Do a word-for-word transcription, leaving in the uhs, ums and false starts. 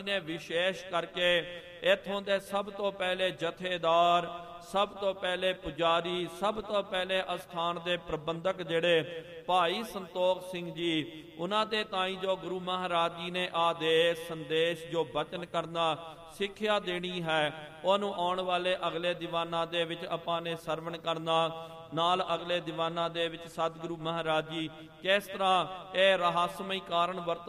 ਨੇ ਵਿਸ਼ੇਸ਼ ਕਰਕੇ ਇੱਥੋਂ ਦੇ ਸਭ ਤੋਂ ਪਹਿਲੇ ਜਥੇਦਾਰ, ਸਭ ਤੋਂ ਪਹਿਲੇ ਪੁਜਾਰੀ, ਸਭ ਤੋਂ ਪਹਿਲੇ ਅਸਥਾਨ ਦੇ ਪ੍ਰਬੰਧਕ ਜਿਹੜੇ ਭਾਈ ਸੰਤੋਖ ਸਿੰਘ ਜੀ, ਉਹਨਾਂ ਦੇ ਤਾਈਂ ਜੋ ਗੁਰੂ ਮਹਾਰਾਜ ਜੀ ਨੇ ਆਦੇਸ਼ ਸੰਦੇਸ਼ ਜੋ ਬਚਨ ਕਰਨਾ, ਸਿੱਖਿਆ ਦੇਣੀ ਹੈ, ਉਹਨੂੰ ਆਉਣ ਵਾਲੇ ਅਗਲੇ ਦੀਵਾਨਾਂ ਦੇ ਵਿੱਚ ਆਪਾਂ ਨੇ ਸਰਵਣ ਕਰਨਾ। ਨਾਲ ਅਗਲੇ ਦੀਵਾਨਾਂ ਦੇ ਵਿੱਚ ਸਤਿਗੁਰੂ ਮਹਾਰਾਜ ਜੀ ਕਿਸ ਤਰ੍ਹਾਂ ਇਹ ਰਹੱਸਮਈ ਕਾਰਨ ਵਰਤ